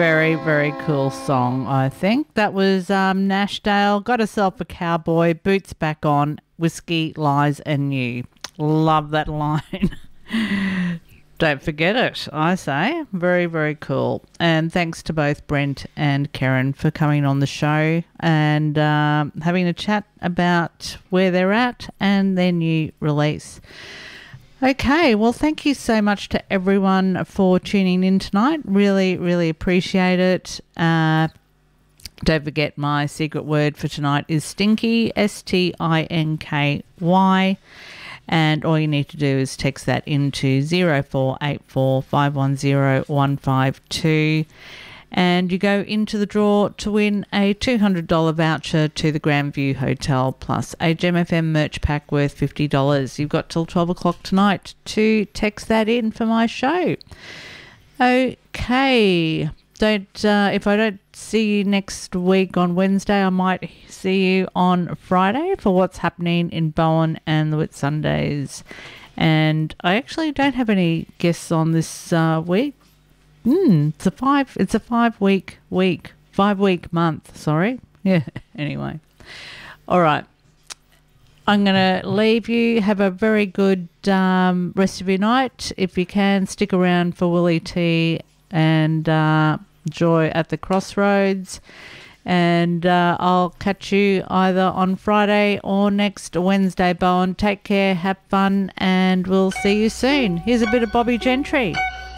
Very, very cool song, I think. That was Nashdale, Got Herself a Cowboy, Boots Back On, Whiskey, Lies and You. Love that line. Don't forget it, I say. Very, very cool. And thanks to both Brent and Karen for coming on the show and having a chat about where they're at and their new release. Okay, well, thank you so much to everyone for tuning in tonight. Really, really appreciate it. Don't forget my secret word for tonight is stinky, STINKY. And all you need to do is text that into 0484 510 152. And you go into the draw to win a $200 voucher to the Grandview Hotel plus a Gem FM merch pack worth $50. You've got till 12 o'clock tonight to text that in for my show. Okay. If I don't see you next week on Wednesday, I might see you on Friday for what's happening in Bowen and the Whitsundays. And I actually don't have any guests on this week. It's a 5 week month, sorry. Yeah, anyway. All right. I'm going to leave you. Have a very good rest of your night. If you can, stick around for Willie T and Joy at the Crossroads. And I'll catch you either on Friday or next Wednesday, Bowen. Take care, have fun, and we'll see you soon. Here's a bit of Bobby Gentry.